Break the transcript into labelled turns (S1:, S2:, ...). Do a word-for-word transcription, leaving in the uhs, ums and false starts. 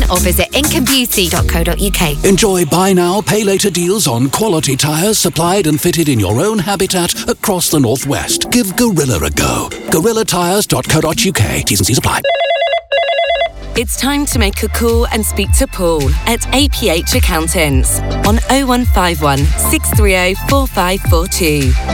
S1: or visit income beauty dot co dot uk.
S2: Enjoy buy now, pay later deals on quality tyres supplied and fitted in your own habitat across the Northwest. Give Gorilla a go. gorilla tyres dot co dot uk. T's and C's apply.
S3: It's time to make a call and speak to Paul at A P H Accountants on oh one five one, six three oh, four five four two.